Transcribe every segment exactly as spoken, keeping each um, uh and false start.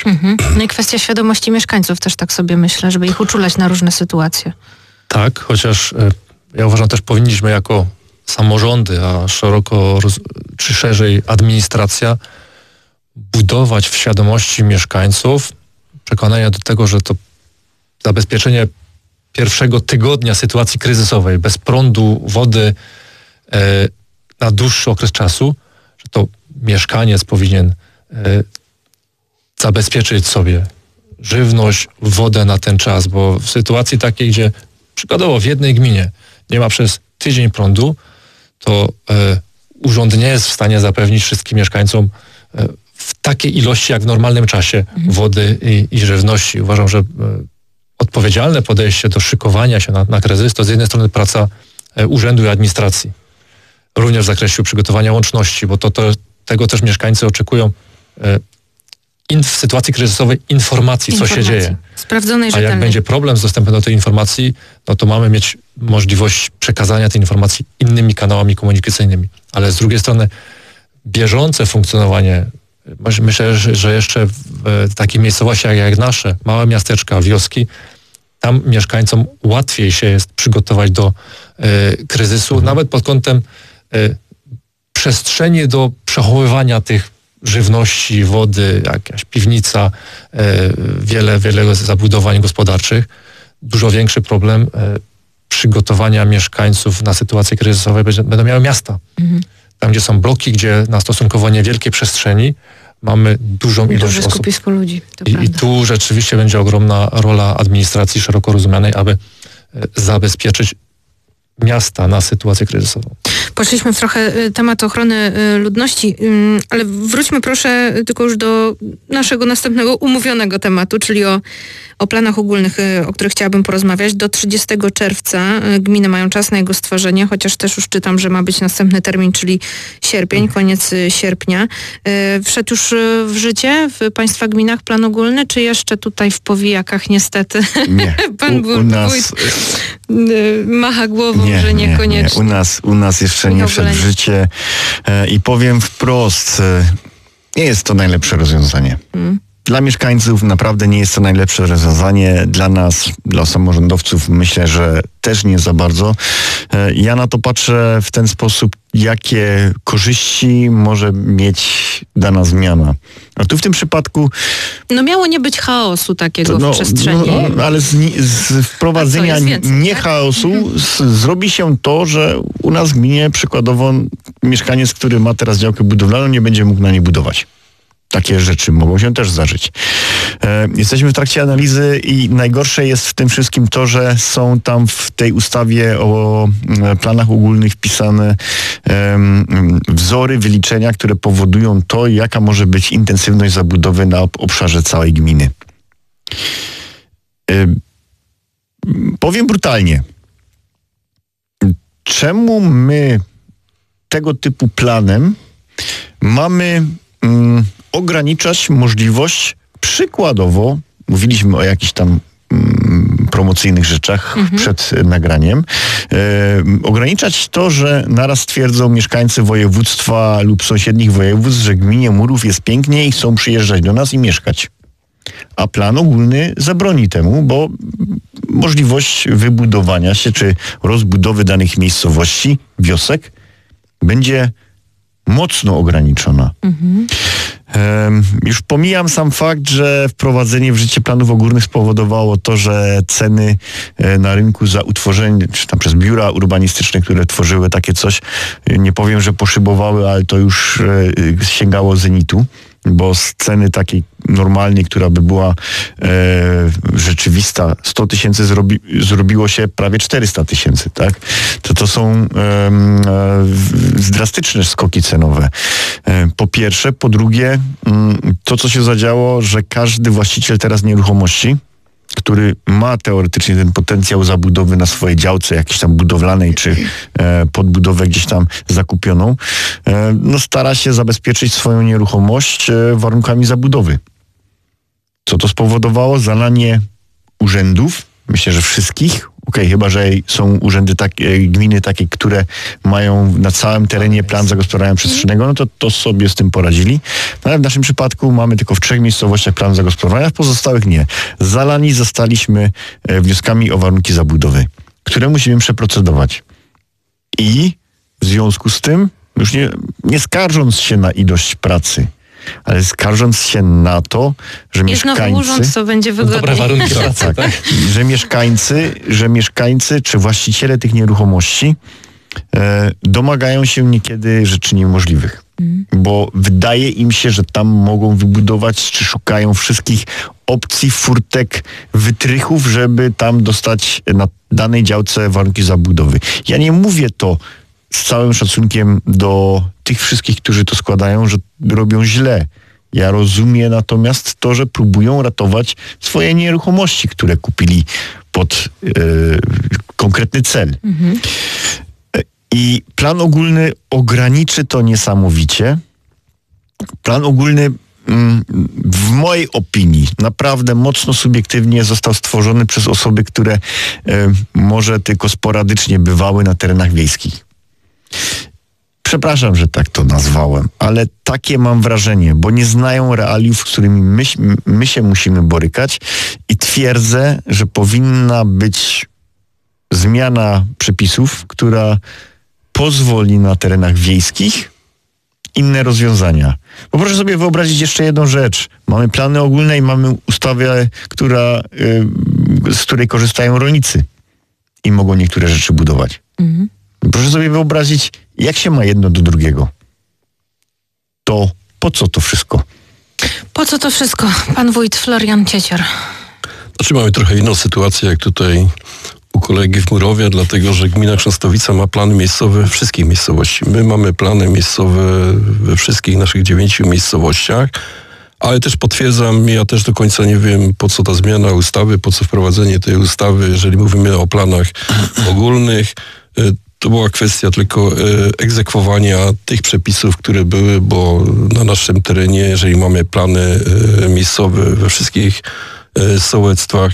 Mhm. No i kwestia świadomości mieszkańców też tak sobie myślę, żeby ich uczulać na różne sytuacje. Tak, chociaż ja uważam też powinniśmy jako samorządy, a szeroko czy szerzej administracja budować w świadomości mieszkańców przekonania do tego, że to zabezpieczenie pierwszego tygodnia sytuacji kryzysowej bez prądu, wody e, na dłuższy okres czasu, że to mieszkaniec powinien e, zabezpieczyć sobie żywność, wodę na ten czas, bo w sytuacji takiej, gdzie przykładowo w jednej gminie nie ma przez tydzień prądu, to e, urząd nie jest w stanie zapewnić wszystkim mieszkańcom e, w takiej ilości jak w normalnym czasie mhm. wody i, i żywności. Uważam, że e, odpowiedzialne podejście do szykowania się na, na kryzys to z jednej strony praca e, urzędu i administracji. Również w zakresie przygotowania łączności, bo to, to tego też mieszkańcy oczekują e, in, w sytuacji kryzysowej informacji, informacji, co się dzieje. Sprawdzonej, A rzetelnej. jak będzie problem z dostępem do tej informacji, no to mamy mieć możliwość przekazania tej informacji innymi kanałami komunikacyjnymi. Ale z drugiej strony bieżące funkcjonowanie, myślę, że jeszcze w takich miejscowościach jak nasze, małe miasteczka, wioski, tam mieszkańcom łatwiej się jest przygotować do y, kryzysu, mhm. nawet pod kątem y, przestrzeni do przechowywania tych żywności, wody, jakaś piwnica, y, wiele, wiele zabudowań gospodarczych. Dużo większy problem y, przygotowania mieszkańców na sytuacje kryzysowe będą miały miasta. Mhm. Tam, gdzie są bloki, gdzie na stosunkowo niewielkiej przestrzeni mamy dużą ilość Duże osób. skupisko ludzi, to I, I tu rzeczywiście będzie ogromna rola administracji szeroko rozumianej, aby e, zabezpieczyć miasta na sytuację kryzysową. Poszliśmy w trochę temat ochrony ludności, ale wróćmy proszę tylko już do naszego następnego umówionego tematu, czyli o, o planach ogólnych, o których chciałabym porozmawiać. Do trzydziestego czerwca gminy mają czas na jego stworzenie, chociaż też już czytam, że ma być następny termin, czyli sierpień, koniec sierpnia. Wszedł już w życie w państwa gminach plan ogólny, czy jeszcze tutaj w powijakach niestety? Nie. Pan u, u nas... macha głową, nie, że niekoniecznie. Nie, nie. U nas, u nas jeszcze nie wszedł w życie e, i powiem wprost, e, nie jest to najlepsze rozwiązanie. Hmm. Dla mieszkańców naprawdę nie jest to najlepsze rozwiązanie. Dla nas, dla samorządowców myślę, że też nie za bardzo. E, ja na to patrzę w ten sposób, jakie korzyści może mieć dana zmiana. A tu w tym przypadku... No miało nie być chaosu takiego to, no, w przestrzeni. No, no, ale z, z wprowadzenia więcej, nie tak? chaosu mhm. z, zrobi się to, że u nas w gminie przykładowo mieszkaniec, który ma teraz działkę budowlaną, nie będzie mógł na niej budować. Takie rzeczy mogą się też zdarzyć. E, jesteśmy w trakcie analizy i najgorsze jest w tym wszystkim to, że są tam w tej ustawie o e, planach ogólnych wpisane e, wzory, wyliczenia, które powodują to, jaka może być intensywność zabudowy na obszarze całej gminy. E, powiem brutalnie. Czemu my tego typu planem mamy mm, ograniczać możliwość, przykładowo, mówiliśmy o jakichś tam mm, promocyjnych rzeczach mhm. przed nagraniem, e, ograniczać to, że naraz twierdzą mieszkańcy województwa lub sąsiednich województw, że gminie Murów jest pięknie i chcą przyjeżdżać do nas i mieszkać. A plan ogólny zabroni temu, bo możliwość wybudowania się czy rozbudowy danych miejscowości, wiosek będzie mocno ograniczona. Mhm. Um, już pomijam sam fakt, że wprowadzenie w życie planów ogólnych spowodowało to, że ceny e, na rynku za utworzenie, czy tam przez biura urbanistyczne, które tworzyły takie coś, nie powiem, że poszybowały, ale to już e, sięgało zenitu, bo z ceny takiej normalnej, która by była e, rzeczywista, sto tysięcy zrobi, zrobiło się prawie czterysta tysięcy, tak? To to są e, e, drastyczne skoki cenowe. E, po pierwsze. Po drugie, m, to co się zadziało, że każdy właściciel teraz nieruchomości, który ma teoretycznie ten potencjał zabudowy na swojej działce jakiejś tam budowlanej, czy e, podbudowę gdzieś tam zakupioną, e, no stara się zabezpieczyć swoją nieruchomość e, warunkami zabudowy. Co to spowodowało? Zalanie urzędów myślę, że wszystkich. Okej, okay, chyba że są urzędy takie, gminy takie, które mają na całym terenie plan zagospodarowania przestrzennego, no to, to sobie z tym poradzili. No ale w naszym przypadku mamy tylko w trzech miejscowościach plan zagospodarowania, w pozostałych nie. Zalani zostaliśmy wnioskami o warunki zabudowy, które musimy przeprocedować. I w związku z tym, już nie, nie skarżąc się na ilość pracy, ale skarżąc się na to, że Jest mieszkańcy... nowy urząd, co będzie wygodniej. Dobre warunki pracy, tak, tak? że mieszkańcy, że mieszkańcy czy właściciele tych nieruchomości e, domagają się niekiedy rzeczy niemożliwych. Mm. Bo wydaje im się, że tam mogą wybudować, czy szukają wszystkich opcji, furtek, wytrychów, żeby tam dostać na danej działce warunki zabudowy. Ja nie mówię to z całym szacunkiem do tych wszystkich, którzy to składają, że robią źle. Ja rozumiem natomiast to, że próbują ratować swoje nieruchomości, które kupili pod e, konkretny cel. Mhm. I plan ogólny ograniczy to niesamowicie. Plan ogólny mm, w mojej opinii naprawdę mocno subiektywnie został stworzony przez osoby, które e, może tylko sporadycznie bywały na terenach wiejskich. Przepraszam, że tak to nazwałem, ale takie mam wrażenie, bo nie znają realiów, z którymi my, my się musimy borykać i twierdzę, że powinna być zmiana przepisów, która pozwoli na terenach wiejskich inne rozwiązania. Bo proszę sobie wyobrazić jeszcze jedną rzecz. Mamy plany ogólne i mamy ustawę, która, yy, z której korzystają rolnicy i mogą niektóre rzeczy budować. Mhm. Proszę sobie wyobrazić, jak się ma jedno do drugiego. To po co to wszystko? Po co to wszystko? Pan wójt Florian Ciecior. Znaczy mamy trochę inną sytuację, jak tutaj u kolegi w Murowie, dlatego że gmina Chrząstowica ma plany miejscowe we wszystkich miejscowości. My mamy plany miejscowe we wszystkich naszych dziewięciu miejscowościach, ale też potwierdzam, ja też do końca nie wiem, po co ta zmiana ustawy, po co wprowadzenie tej ustawy, jeżeli mówimy o planach ogólnych. To była kwestia tylko e, egzekwowania tych przepisów, które były, bo na naszym terenie, jeżeli mamy plany e, miejscowe we wszystkich e, sołectwach,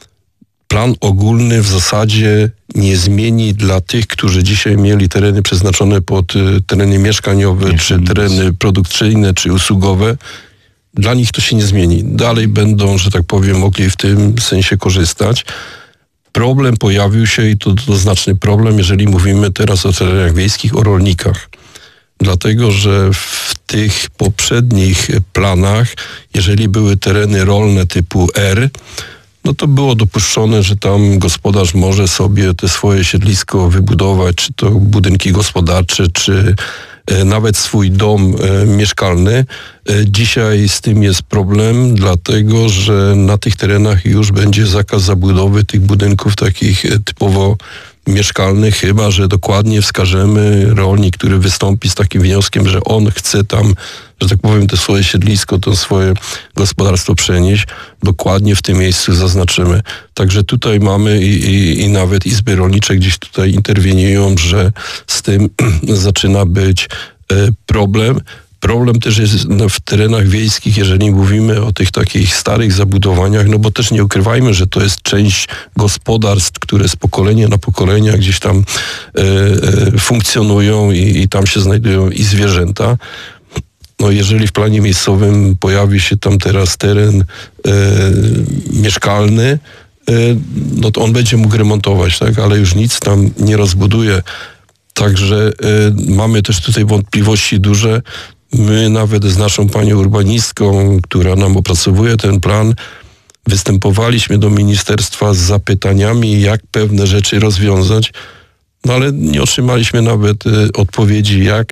plan ogólny w zasadzie nie zmieni dla tych, którzy dzisiaj mieli tereny przeznaczone pod e, tereny mieszkaniowe, nie czy tereny produkcyjne, czy usługowe. Dla nich to się nie zmieni. Dalej będą, że tak powiem, mogli w tym sensie korzystać. Problem pojawił się i to, to znaczny problem, jeżeli mówimy teraz o terenach wiejskich, o rolnikach. Dlatego, że w tych poprzednich planach, jeżeli były tereny rolne typu R, no to było dopuszczone, że tam gospodarz może sobie te swoje siedlisko wybudować, czy to budynki gospodarcze, czy nawet swój dom e, mieszkalny. E, dzisiaj z tym jest problem, dlatego że na tych terenach już będzie zakaz zabudowy tych budynków takich e, typowo mieszkalnych, chyba że dokładnie wskażemy rolnik, który wystąpi z takim wnioskiem, że on chce tam, że tak powiem, to swoje siedlisko, to swoje gospodarstwo przenieść, dokładnie w tym miejscu zaznaczymy. Także tutaj mamy i, i, i nawet izby rolnicze gdzieś tutaj interweniują, że z tym zaczyna być e, problem. Problem też jest w terenach wiejskich, jeżeli mówimy o tych takich starych zabudowaniach, no bo też nie ukrywajmy, że to jest część gospodarstw, które z pokolenia na pokolenia gdzieś tam e, e, funkcjonują i, i tam się znajdują i zwierzęta. No jeżeli w planie miejscowym pojawi się tam teraz teren e, mieszkalny, e, no to on będzie mógł remontować, tak, ale już nic tam nie rozbuduje. Także e, mamy też tutaj wątpliwości duże. My nawet z naszą panią urbanistką, która nam opracowuje ten plan, występowaliśmy do ministerstwa z zapytaniami, jak pewne rzeczy rozwiązać, no ale nie otrzymaliśmy nawet y, odpowiedzi, jak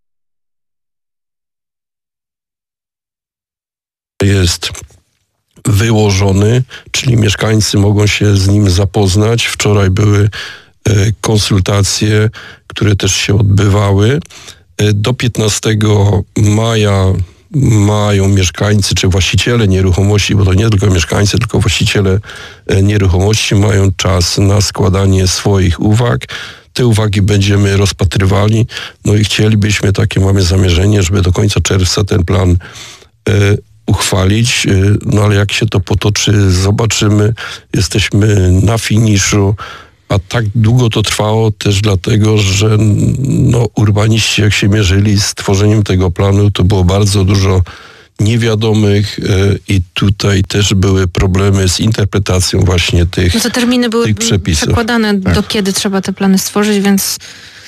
jest wyłożony, czyli mieszkańcy mogą się z nim zapoznać. Wczoraj były y, konsultacje, które też się odbywały. Do piętnastego maja mają mieszkańcy czy właściciele nieruchomości, bo to nie tylko mieszkańcy, tylko właściciele nieruchomości mają czas na składanie swoich uwag. Te uwagi będziemy rozpatrywali, no i chcielibyśmy, takie mamy zamierzenie, żeby do końca czerwca ten plan e, uchwalić, no ale jak się to potoczy, zobaczymy. Jesteśmy na finiszu, a tak długo to trwało też dlatego, że no, urbaniści jak się mierzyli z tworzeniem tego planu, to było bardzo dużo niewiadomych i tutaj też były problemy z interpretacją właśnie tych, no to terminy były tych przepisów. przekładane, tak. do kiedy trzeba te plany stworzyć, więc...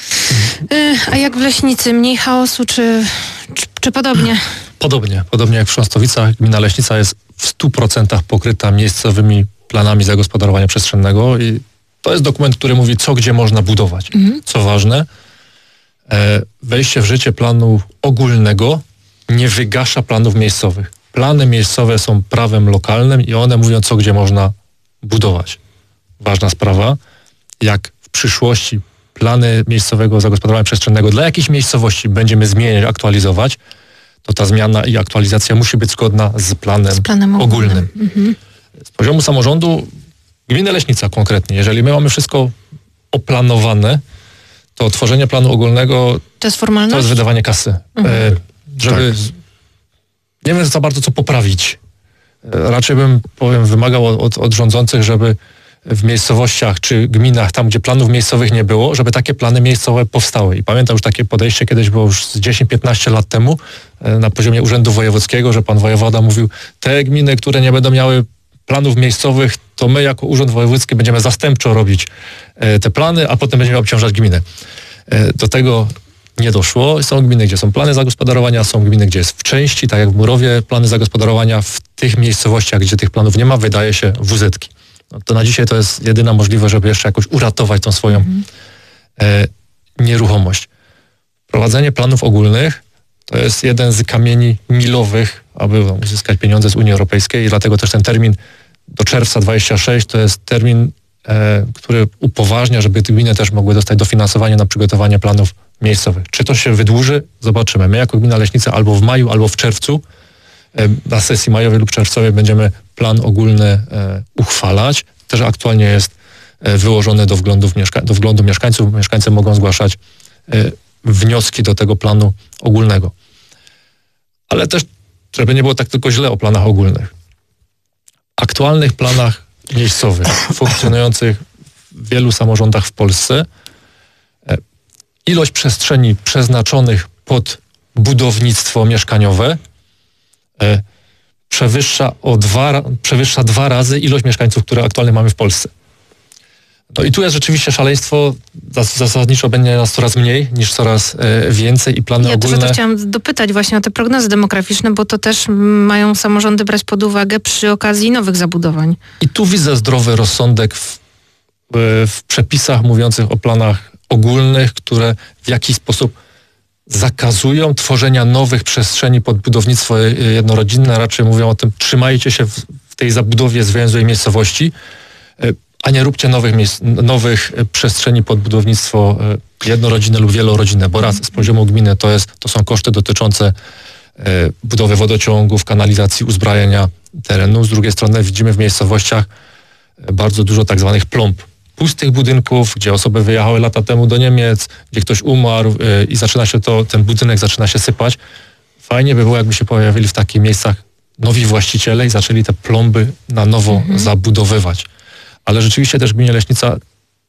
A jak w Leśnicy? Mniej chaosu, czy, czy, czy podobnie? Podobnie. Podobnie jak w Chrząstowicach. Gmina Leśnica jest w stu procentach pokryta miejscowymi planami zagospodarowania przestrzennego i to jest dokument, który mówi, co gdzie można budować. Mhm. Co ważne, wejście w życie planu ogólnego nie wygasza planów miejscowych. Plany miejscowe są prawem lokalnym i one mówią, co gdzie można budować. Ważna sprawa, jak w przyszłości plany miejscowego zagospodarowania przestrzennego dla jakiejś miejscowości będziemy zmieniać, aktualizować, to ta zmiana i aktualizacja musi być zgodna z planem, z planem ogólnym. ogólnym. Mhm. Z poziomu samorządu, gmina Leśnica konkretnie, jeżeli my mamy wszystko oplanowane, to tworzenie planu ogólnego to jest formalność? To jest wydawanie kasy. Mhm. E, żeby tak. Nie wiem za bardzo co poprawić. E, raczej bym, powiem, wymagał od, od rządzących, żeby w miejscowościach czy gminach, tam gdzie planów miejscowych nie było, żeby takie plany miejscowe powstały. I pamiętam już takie podejście kiedyś było już z dziesięć piętnaście lat temu e, na poziomie Urzędu Wojewódzkiego, że pan wojewoda mówił, te gminy, które nie będą miały planów miejscowych, to my jako Urząd Wojewódzki będziemy zastępczo robić e, te plany, a potem będziemy obciążać gminę. E, do tego nie doszło. Są gminy, gdzie są plany zagospodarowania, są gminy, gdzie jest w części, tak jak w Murowie, plany zagospodarowania. W tych miejscowościach, gdzie tych planów nie ma, wydaje się wuzetki. No to na dzisiaj to jest jedyna możliwość, żeby jeszcze jakoś uratować tą swoją mm. e, nieruchomość. Prowadzenie planów ogólnych to jest jeden z kamieni milowych, aby uzyskać pieniądze z Unii Europejskiej i dlatego też ten termin do czerwca dwudziestego szóstego to jest termin, e, który upoważnia, żeby te gminy też mogły dostać dofinansowanie na przygotowanie planów miejscowych. Czy to się wydłuży? Zobaczymy. My jako Gmina Leśnica albo w maju, albo w czerwcu e, na sesji majowej lub czerwcowej będziemy plan ogólny e, uchwalać. Też aktualnie jest e, wyłożony do wglądu, mieszka- do wglądu mieszkańców. Mieszkańcy mogą zgłaszać e, wnioski do tego planu ogólnego. Ale też, żeby nie było tak tylko źle o planach ogólnych. W aktualnych planach miejscowych, funkcjonujących w wielu samorządach w Polsce, e, ilość przestrzeni przeznaczonych pod budownictwo mieszkaniowe e, przewyższa o dwa, przewyższa dwa razy ilość mieszkańców, które aktualnie mamy w Polsce. No i tu jest rzeczywiście szaleństwo, zasadniczo będzie nas coraz mniej niż coraz e, więcej i plany ja ogólne... Ja też chciałam dopytać właśnie o te prognozy demograficzne, bo to też mają samorządy brać pod uwagę przy okazji nowych zabudowań. I tu widzę zdrowy rozsądek w, w przepisach mówiących o planach ogólnych, które w jakiś sposób zakazują tworzenia nowych przestrzeni pod budownictwo jednorodzinne. Raczej mówią o tym, trzymajcie się w, w tej zabudowie zwięzłej miejscowości, a nie róbcie nowych, miejsc, nowych przestrzeni pod budownictwo jednorodzinne lub wielorodzinne, bo raz z poziomu gminy to, jest, to są koszty dotyczące budowy wodociągów, kanalizacji, uzbrajania terenu. Z drugiej strony widzimy w miejscowościach bardzo dużo tak zwanych plomb. Pustych budynków, gdzie osoby wyjechały lata temu do Niemiec, gdzie ktoś umarł yy, i zaczyna się to, ten budynek zaczyna się sypać. Fajnie by było, jakby się pojawili w takich miejscach nowi właściciele i zaczęli te plomby na nowo mhm. zabudowywać. Ale rzeczywiście też w gminie Leśnica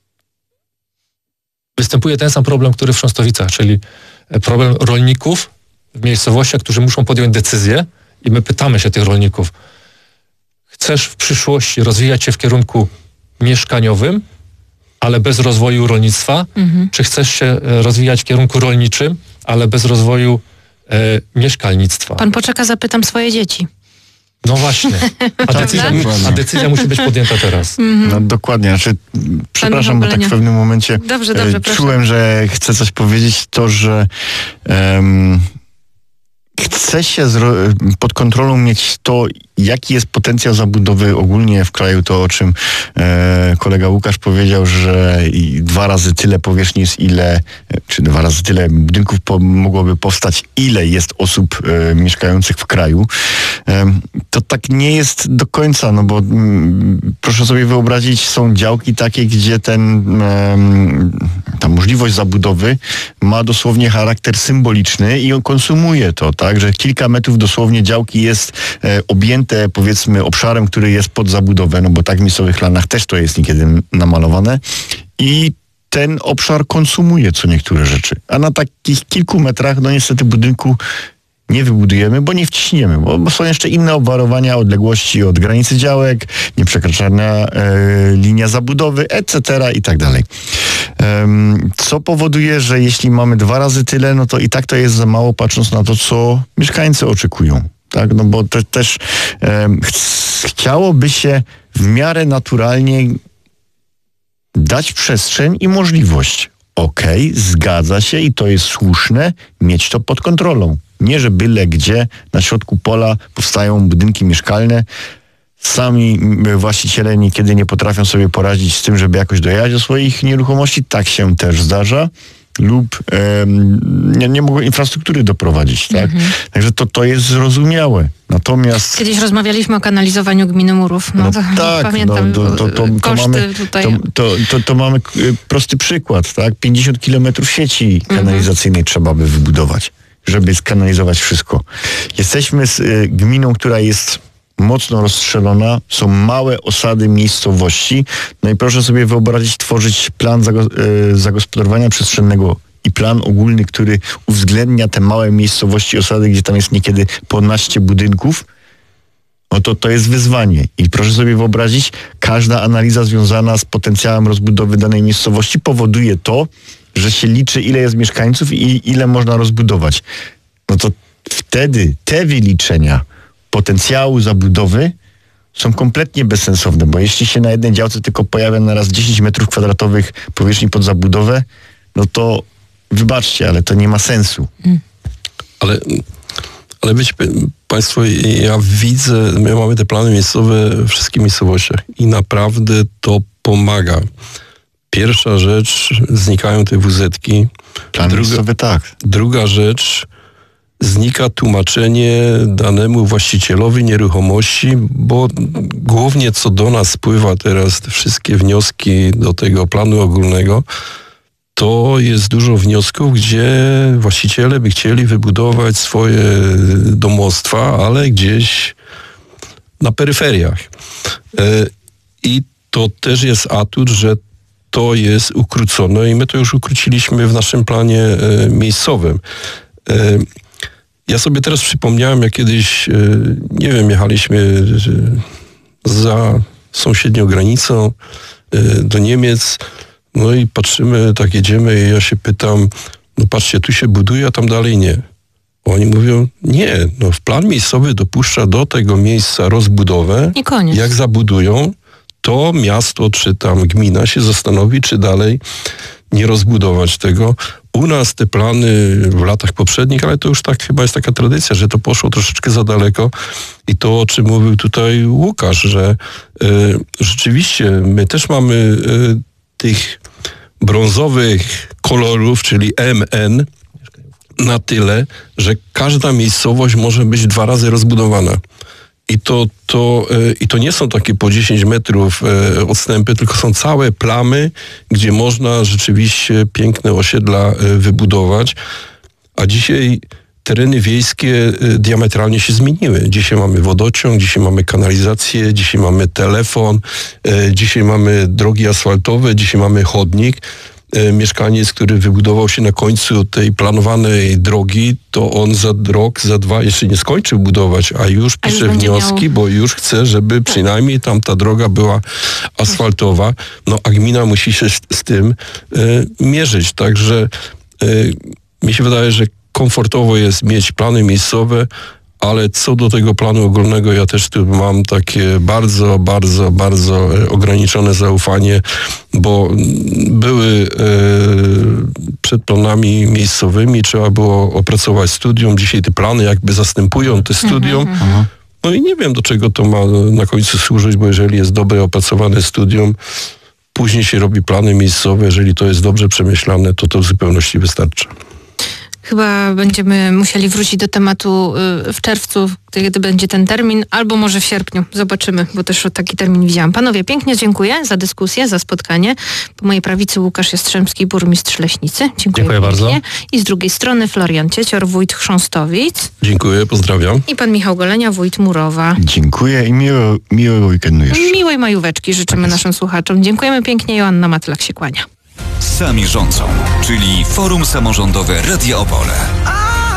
występuje ten sam problem, który w Chrząstowicach, czyli problem rolników w miejscowościach, którzy muszą podjąć decyzję i my pytamy się tych rolników, chcesz w przyszłości rozwijać się w kierunku mieszkaniowym, ale bez rozwoju rolnictwa, mhm. czy chcesz się rozwijać w kierunku rolniczym, ale bez rozwoju e, mieszkalnictwa? Pan poczeka, zapytam swoje dzieci. No właśnie. A decyzja, a decyzja musi być podjęta teraz. Mhm. No dokładnie. Znaczy, przepraszam, bo tak w pewnym momencie dobrze, dobrze, e, czułem, że chcę coś powiedzieć, to, że um, chce się zro- pod kontrolą mieć to, jaki jest potencjał zabudowy ogólnie w kraju, to o czym e, kolega Łukasz powiedział, że i dwa razy tyle powierzchni jest ile, czy dwa razy tyle budynków po, mogłoby powstać, ile jest osób e, mieszkających w kraju. E, to tak nie jest do końca, no bo m, proszę sobie wyobrazić, są działki takie, gdzie ten e, ta możliwość zabudowy ma dosłownie charakter symboliczny i on konsumuje to, tak, że kilka metrów dosłownie działki jest e, objęte, powiedzmy, obszarem, który jest pod zabudowę, no bo tak w miejscowych planach też to jest niekiedy namalowane i ten obszar konsumuje co niektóre rzeczy. A na takich kilku metrach, no niestety budynku nie wybudujemy, bo nie wciśniemy, bo, bo są jeszcze inne obwarowania, odległości od granicy działek, nieprzekraczana e, linia zabudowy, et cetera i tak dalej. Um, co powoduje, że jeśli mamy dwa razy tyle, no to i tak to jest za mało, patrząc na to, co mieszkańcy oczekują. Tak, no bo te, też um, ch- chciałoby się w miarę naturalnie dać przestrzeń i możliwość. Okej, okay, zgadza się i to jest słuszne, mieć to pod kontrolą. Nie, że byle gdzie na środku pola powstają budynki mieszkalne. Sami właściciele niekiedy nie potrafią sobie poradzić z tym, żeby jakoś dojechać do swoich nieruchomości. Tak się też zdarza. Lub um, nie, nie mogą infrastruktury doprowadzić, tak? Mhm. Także to, to jest zrozumiałe. Natomiast... Kiedyś rozmawialiśmy o kanalizowaniu gminy Murów. No, no to tak, pamiętam no, to, to, to, to koszty mamy, tutaj. To, to, to, to mamy prosty przykład, tak? pięćdziesiąt kilometrów sieci kanalizacyjnej mhm. trzeba by wybudować, żeby skanalizować wszystko. Jesteśmy z y, gminą, która jest mocno rozstrzelona, są małe osady miejscowości. No i proszę sobie wyobrazić, tworzyć plan zago- y, zagospodarowania przestrzennego i plan ogólny, który uwzględnia te małe miejscowości, osady, gdzie tam jest niekiedy ponadto budynków. No to to jest wyzwanie. I proszę sobie wyobrazić, każda analiza związana z potencjałem rozbudowy danej miejscowości powoduje to, że się liczy, ile jest mieszkańców i ile można rozbudować. No to wtedy te wyliczenia potencjału zabudowy są kompletnie bezsensowne, bo jeśli się na jednej działce tylko pojawia na raz dziesięć metrów kwadratowych powierzchni pod zabudowę, no to wybaczcie, ale to nie ma sensu. Mm. Ale, ale wiecie Państwo, ja widzę, my mamy te plany miejscowe w wszystkich miejscowościach i naprawdę to pomaga. Pierwsza rzecz, znikają te wuzetki. Plan druga, miejscowy, tak. Druga rzecz, znika tłumaczenie danemu właścicielowi nieruchomości, bo głównie co do nas spływa teraz, te wszystkie wnioski do tego planu ogólnego, to jest dużo wniosków, gdzie właściciele by chcieli wybudować swoje domostwa, ale gdzieś na peryferiach. I to też jest atut, że to jest ukrócone i my to już ukróciliśmy w naszym planie miejscowym. Ja sobie teraz przypomniałem, jak kiedyś, nie wiem, jechaliśmy za sąsiednią granicą do Niemiec, no i patrzymy, tak jedziemy i ja się pytam, no patrzcie, tu się buduje, a tam dalej nie. Oni mówią, nie, no w plan miejscowy dopuszcza do tego miejsca rozbudowę. I koniec. Jak zabudują, to miasto czy tam gmina się zastanowi, czy dalej nie rozbudować tego. U nas te plany w latach poprzednich, ale to już tak chyba jest taka tradycja, że to poszło troszeczkę za daleko i to, o czym mówił tutaj Łukasz, że y, rzeczywiście my też mamy y, tych brązowych kolorów, czyli M N, na tyle, że każda miejscowość może być dwa razy rozbudowana. I to, to, i to nie są takie po dziesięć metrów odstępy, tylko są całe plamy, gdzie można rzeczywiście piękne osiedla wybudować. A dzisiaj tereny wiejskie diametralnie się zmieniły. Dzisiaj mamy wodociąg, dzisiaj mamy kanalizację, dzisiaj mamy telefon, dzisiaj mamy drogi asfaltowe, dzisiaj mamy chodnik. Mieszkaniec, który wybudował się na końcu tej planowanej drogi, to on za rok, za dwa jeszcze nie skończył budować, a już a pisze już wnioski, miał... bo już chce, żeby przynajmniej tam ta droga była asfaltowa. No a gmina musi się z, z tym y, mierzyć. Także y, mi się wydaje, że komfortowo jest mieć plany miejscowe, ale co do tego planu ogólnego, ja też tu mam takie bardzo, bardzo, bardzo ograniczone zaufanie, bo były e, przed planami miejscowymi, trzeba było opracować studium. Dzisiaj te plany jakby zastępują te studium. Mhm. No No i nie wiem, do czego to ma na końcu służyć, bo jeżeli jest dobre, opracowane studium, później się robi plany miejscowe, jeżeli to jest dobrze przemyślane, to to w zupełności wystarcza. Chyba będziemy musieli wrócić do tematu w czerwcu, kiedy będzie ten termin, albo może w sierpniu. Zobaczymy, bo też taki termin widziałam. Panowie, pięknie dziękuję za dyskusję, za spotkanie. Po mojej prawicy Łukasz Jastrzębski, burmistrz Leśnicy. Dziękuję, dziękuję bardzo. I z drugiej strony Florian Ciecior, wójt Chrząstowic. Dziękuję, pozdrawiam. I pan Michał Golenia, wójt Murowa. Dziękuję i miło, miłego weekendu jeszcze. Miłej majóweczki życzymy tak naszym słuchaczom. Dziękujemy pięknie. Joanna Matylak się kłania. Sami rządzą, czyli Forum Samorządowe Radia Opole.